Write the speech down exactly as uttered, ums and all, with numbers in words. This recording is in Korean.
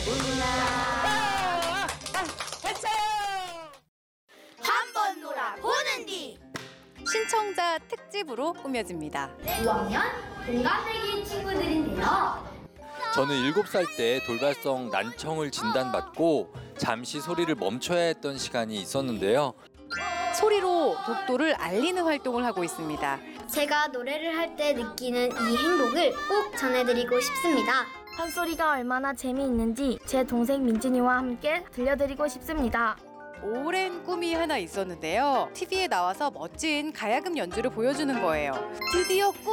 한 번 놀아 보는 뒤 신청자 특집으로 꾸며집니다. 오 학년 동갑내기 친구들인데요. 저는 일곱 살 때 돌발성 난청을 진단받고 잠시 소리를 멈춰야 했던 시간이 있었는데요. 소리로 독도를 알리는 활동을 하고 있습니다. 제가 노래를 할 때 느끼는 이 행복을 꼭 전해드리고 싶습니다. 판소리가 얼마나 재미있는지 제 동생 민진이와 함께 들려드리고 싶습니다. 오랜 꿈이 하나 있었는데요. 티비에 나와서 멋진 가야금 연주를 보여주는 거예요. 드디어 꿈